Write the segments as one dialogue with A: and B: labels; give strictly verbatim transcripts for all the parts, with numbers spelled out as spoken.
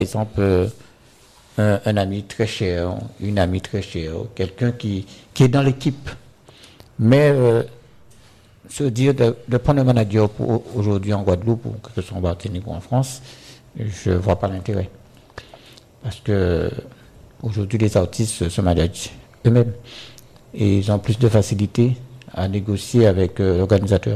A: exemple, euh, un, un ami très cher, une amie très chère, quelqu'un qui, qui est dans l'équipe. Mais euh, se dire de, de prendre un manager pour aujourd'hui en Guadeloupe, ou que ce soit en Martinique ou en France, je ne vois pas l'intérêt. Parce que aujourd'hui, les artistes se managent eux-mêmes. Et ils ont plus de facilité à négocier avec euh, l'organisateur.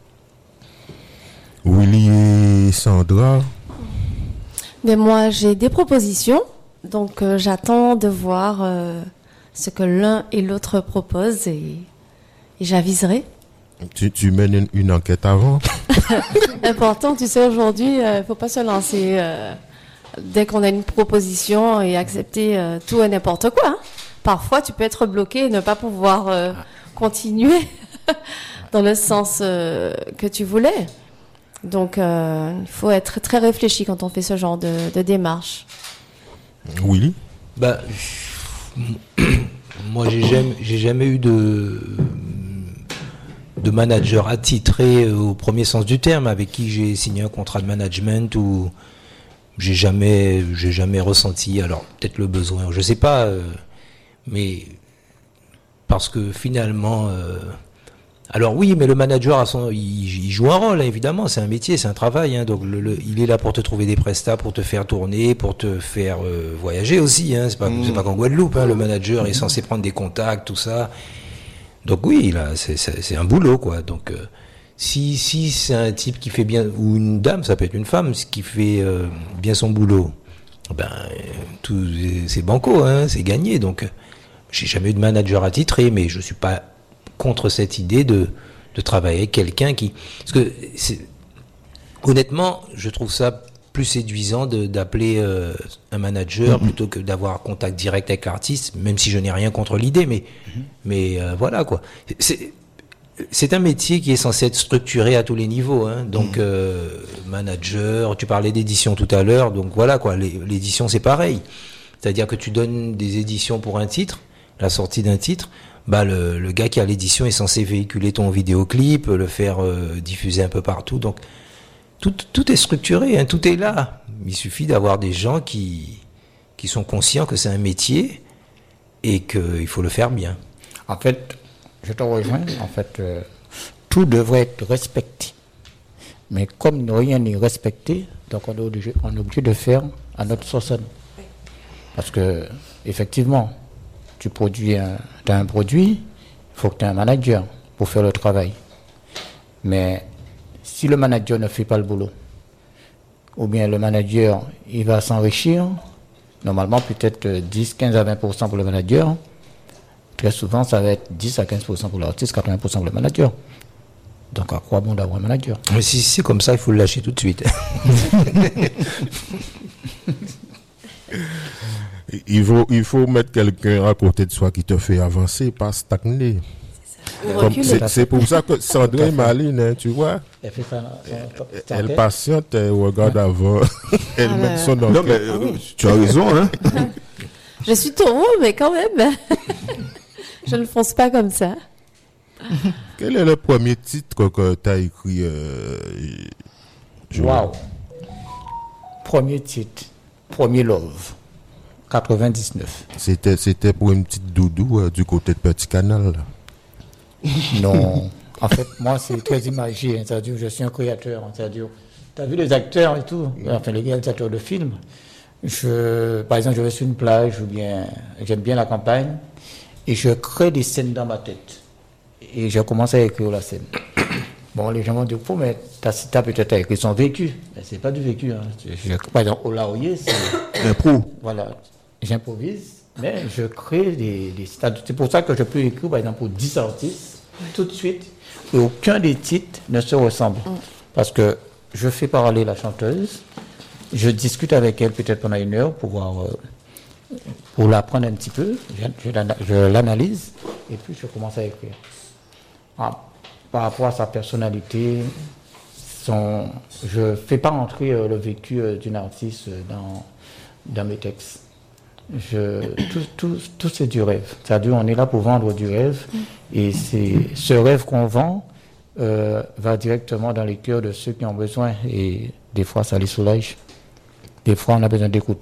B: Willy et Sandra.
C: Mais moi, j'ai des propositions. Donc, euh, j'attends de voir euh, ce que l'un et l'autre proposent et, et j'aviserai.
B: Tu, tu mènes une, une enquête avant.
C: Important, tu sais, aujourd'hui, il euh, ne faut pas se lancer euh, dès qu'on a une proposition et accepter euh, tout et n'importe quoi. Hein. Parfois, tu peux être bloqué et ne pas pouvoir euh, continuer dans le sens euh, que tu voulais. Donc, euh, il faut être très réfléchi quand on fait ce genre de, de démarche.
B: Oui.
D: Bah, moi, j'ai jamais, j'ai jamais eu de, de manager attitré au premier sens du terme avec qui j'ai signé un contrat de management ou j'ai jamais, j'ai jamais ressenti, alors peut-être le besoin, je sais pas, euh, mais parce que finalement. Euh, Alors oui, mais le manager, a son, il, il joue un rôle, hein, évidemment, c'est un métier, c'est un travail. Hein, donc le, le, il est là pour te trouver des prestats, pour te faire tourner, pour te faire euh, voyager aussi. Hein, c'est pas, mmh. c'est pas qu'en Guadeloupe, hein, le manager est censé prendre des contacts, tout ça. Donc oui, là, c'est, c'est, c'est un boulot, quoi. Donc euh, si, si c'est un type qui fait bien, ou une dame, ça peut être une femme, qui fait euh, bien son boulot, ben tout, c'est banco, hein, c'est gagné. Donc j'ai jamais eu de manager attitré, mais je suis pas contre cette idée de, de travailler avec quelqu'un qui... Parce que, c'est, honnêtement, je trouve ça plus séduisant de, d'appeler euh, un manager mmh. plutôt que d'avoir contact direct avec l'artiste, même si je n'ai rien contre l'idée, mais, mmh. mais euh, voilà, quoi. C'est, c'est un métier qui est censé être structuré à tous les niveaux. Hein. Donc, mmh. euh, manager, tu parlais d'édition tout à l'heure, donc voilà, quoi. L'édition, c'est pareil. C'est-à-dire que tu donnes des éditions pour un titre, la sortie d'un titre, bah le, le gars qui a l'édition est censé véhiculer ton vidéoclip, le faire euh, diffuser un peu partout. Donc tout, tout est structuré, hein, tout est là. Il suffit d'avoir des gens qui, qui sont conscients que c'est un métier et qu'il faut le faire bien.
A: En fait, je te rejoins. En fait, euh, tout devrait être respecté. Mais comme rien n'est respecté, donc on est obligé, on est obligé de faire à notre sauce. Parce que effectivement, tu produis un, t'as un produit, il faut que tu aies un manager pour faire le travail. Mais si le manager ne fait pas le boulot, ou bien le manager, il va s'enrichir, normalement peut-être dix, quinze à vingt pour cent pour le manager, très souvent ça va être dix à quinze pour cent pour l'artiste, quatre-vingts pour cent pour le manager. Donc à quoi bon d'avoir un manager?
D: Mais si c'est comme ça, il faut le lâcher tout de suite.
B: Il faut, il faut mettre quelqu'un à côté de soi qui te fait avancer, pas stagner.
C: C'est,
B: Comme, c'est, c'est pour ça que Sandrine est maline, hein, tu vois.
A: Elle fait ça.
B: Elle, elle patiente, elle regarde avant. Elle
C: ah
B: met
C: ben,
B: son enquête.
E: Non, mais euh, tu as raison, hein.
C: Je suis taureau, mais quand même, je ne fonce pas comme ça.
B: Quel est le premier titre que tu as écrit euh,
A: Waouh. Premier titre, premier love. quatre-vingt-dix-neuf.
B: C'était, c'était pour une petite doudou euh, du côté de Petit Canal.
A: Non. En fait, moi, c'est très imagé. Hein, c'est-à-dire, je suis un créateur. Hein, c'est-à-dire, tu as vu les acteurs et tout, enfin, les réalisateurs de films. Je, par exemple, je vais sur une plage ou bien, j'aime bien la campagne et je crée des scènes dans ma tête. Et je commence à écrire la scène. Bon, les gens vont dire, oh, mais tu as peut-être écrit son vécu. Mais c'est pas du vécu. Hein. Je, par exemple, au Laoye, c'est.
E: Un pro.
A: Voilà. J'improvise, mais je crée des, des citats. C'est pour ça que je peux écrire, par exemple, pour dix artistes, tout de suite, et aucun des titres ne se ressemble. Mm. Parce que je fais parler la chanteuse, je discute avec elle peut-être pendant une heure pour voir, euh, pour l'apprendre un petit peu, je, je, je l'analyse, et puis je commence à écrire. Ah, par rapport à sa personnalité, son, je ne fais pas entrer euh, le vécu euh, d'une artiste dans, dans mes textes. Je, tout, tout, tout c'est du rêve. C'est-à-dire on est là pour vendre du rêve et c'est ce rêve qu'on vend euh, va directement dans les cœurs de ceux qui ont besoin et des fois ça les soulage. Des fois, on a besoin d'écoute